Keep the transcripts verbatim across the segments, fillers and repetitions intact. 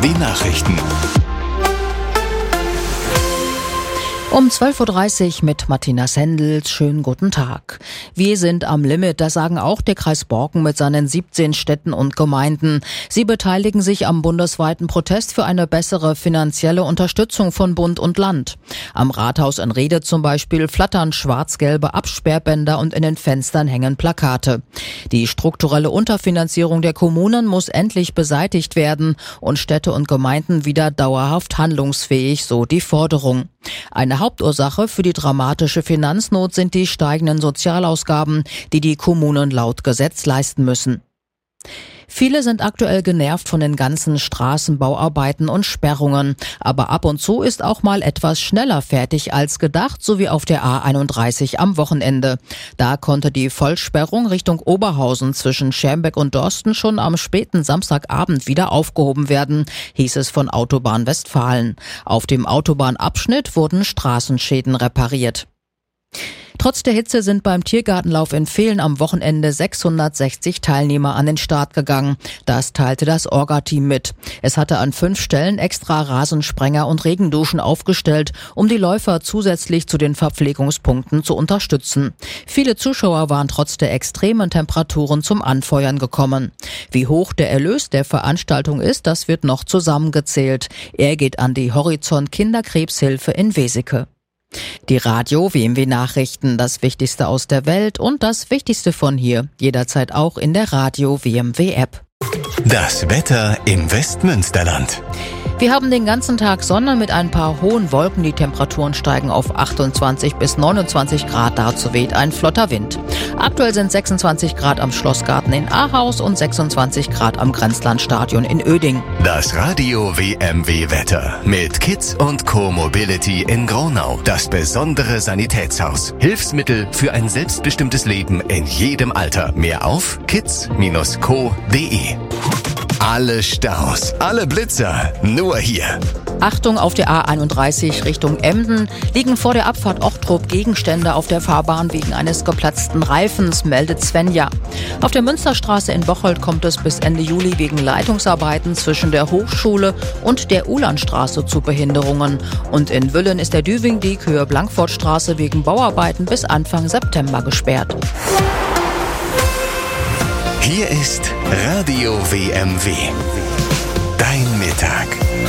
W Nachrichten. Um zwölf Uhr dreißig mit Martina Sendels. Schönen guten Tag. Wir sind am Limit, das sagen auch der Kreis Borken mit seinen siebzehn Städten und Gemeinden. Sie beteiligen sich am bundesweiten Protest für eine bessere finanzielle Unterstützung von Bund und Land. Am Rathaus in Rede zum Beispiel flattern schwarz-gelbe Absperrbänder und in den Fenstern hängen Plakate. Die strukturelle Unterfinanzierung der Kommunen muss endlich beseitigt werden und Städte und Gemeinden wieder dauerhaft handlungsfähig, so die Forderung. Eine Hauptursache für die dramatische Finanznot sind die steigenden Sozialausgaben, die die Kommunen laut Gesetz leisten müssen. Viele sind aktuell genervt von den ganzen Straßenbauarbeiten und Sperrungen. Aber ab und zu ist auch mal etwas schneller fertig als gedacht, so wie auf der A einunddreißig am Wochenende. Da konnte die Vollsperrung Richtung Oberhausen zwischen Schermbeck und Dorsten schon am späten Samstagabend wieder aufgehoben werden, hieß es von Autobahn Westfalen. Auf dem Autobahnabschnitt wurden Straßenschäden repariert. Trotz der Hitze sind beim Tiergartenlauf in Vehlen am Wochenende sechshundertsechzig Teilnehmer an den Start gegangen. Das teilte das Orga-Team mit. Es hatte an fünf Stellen extra Rasensprenger und Regenduschen aufgestellt, um die Läufer zusätzlich zu den Verpflegungspunkten zu unterstützen. Viele Zuschauer waren trotz der extremen Temperaturen zum Anfeuern gekommen. Wie hoch der Erlös der Veranstaltung ist, das wird noch zusammengezählt. Er geht an die Horizont Kinderkrebshilfe in Weseke. Die Radio W M W Nachrichten, das Wichtigste aus der Welt und das Wichtigste von hier, jederzeit auch in der Radio W M W App. Das Wetter im Westmünsterland. Wir haben den ganzen Tag Sonne mit ein paar hohen Wolken. Die Temperaturen steigen auf achtundzwanzig bis neunundzwanzig Grad. Dazu weht ein flotter Wind. Aktuell sind sechsundzwanzig Grad am Schlossgarten in Ahaus und sechsundzwanzig Grad am Grenzlandstadion in Oeding. Das Radio W M W Wetter mit Kids und Co Mobility in Gronau. Das besondere Sanitätshaus. Hilfsmittel für ein selbstbestimmtes Leben in jedem Alter. Mehr auf kids Bindestrich co Punkt de. Alle Staus, alle Blitzer, nur hier. Achtung, auf der A einunddreißig Richtung Emden liegen vor der Abfahrt Ochtrup Gegenstände auf der Fahrbahn wegen eines geplatzten Reifens, meldet Svenja. Auf der Münsterstraße in Bocholt kommt es bis Ende Juli wegen Leitungsarbeiten zwischen der Hochschule und der Ulandstraße zu Behinderungen. Und in Wüllen ist der Düvingdiek Höhe Blankfortstraße wegen Bauarbeiten bis Anfang September gesperrt. Hier ist Radio W M W. Dein Mittag.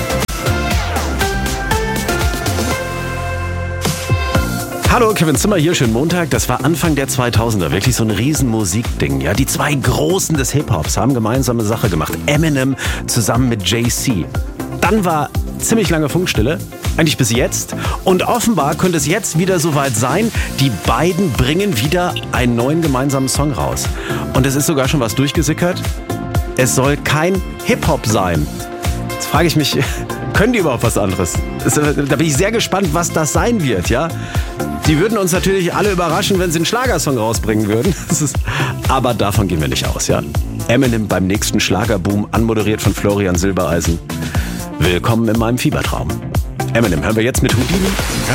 Hallo, Kevin Zimmer hier, schönen Montag. Das war Anfang der zweitausender, wirklich so ein riesen Musikding. Ja, die zwei Großen des Hip-Hops haben gemeinsame Sache gemacht. Eminem zusammen mit Jay-Z. Dann war ziemlich lange Funkstille, eigentlich bis jetzt. Und offenbar könnte es jetzt wieder soweit sein. Die beiden bringen wieder einen neuen gemeinsamen Song raus. Und es ist sogar schon was durchgesickert. Es soll kein Hip-Hop sein. Jetzt frage ich mich, können die überhaupt was anderes? Da bin ich sehr gespannt, was das sein wird, ja. Die würden uns natürlich alle überraschen, wenn sie einen Schlagersong rausbringen würden. Das ist, aber davon gehen wir nicht aus, ja. Eminem beim nächsten Schlagerboom, anmoderiert von Florian Silbereisen. Willkommen in meinem Fiebertraum. Eminem hören wir jetzt mit Houdini.